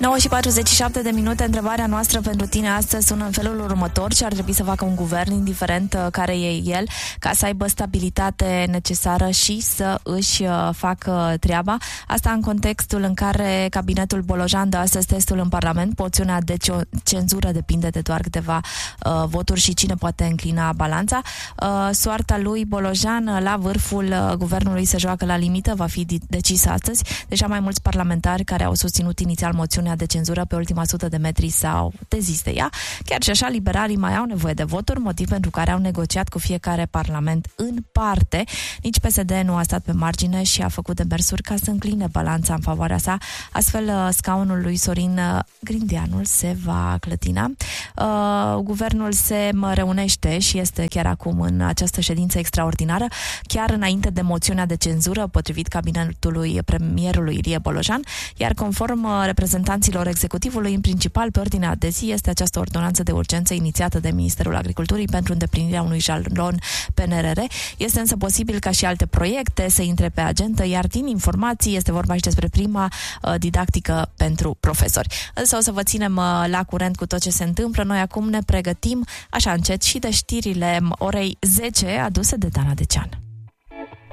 9 și 47 de minute. Întrebarea noastră pentru tine astăzi sună în felul următor: ce ar trebui să facă un guvern, indiferent care e el, ca să aibă stabilitate necesară și să își facă treaba? Asta în contextul în care cabinetul Bolojan dă astăzi testul în Parlament. Moțiunea de cenzură depinde de doar câteva voturi și cine poate înclina balanța. Soarta lui Bolojan la vârful guvernului se joacă la limită, va fi decisă astăzi. Deja mai mulți parlamentari care au susținut inițial moțiunea de cenzură pe ultima 100 de metri s-au dezis de ea. Chiar și așa, liberalii mai au nevoie de voturi, motiv pentru care au negociat cu fiecare parlament în parte. Nici PSD nu a stat pe margine și a făcut demersuri ca să încline balanța în favoarea sa. Astfel, scaunul lui Sorin Grindeanul se va clătina. Guvernul se reunește și este chiar acum în această ședință extraordinară, chiar înainte de moțiunea de cenzură, potrivit cabinetului premierului Ilie Bolojan, iar conform reprezentanților executivului, în principal pe ordinea de zi este această ordonanță de urgență inițiată de Ministerul Agriculturii pentru îndeplinirea unui jalon PNRR. Este însă posibil ca și alte proiecte să intre pe agendă, iar din informații este vorba și despre prima didactică pentru profesori. Însă o să vă ținem la curent cu tot ce se întâmplă. Noi acum ne pregătim așa încet și de știrile orei 10 aduse de Dana Decean.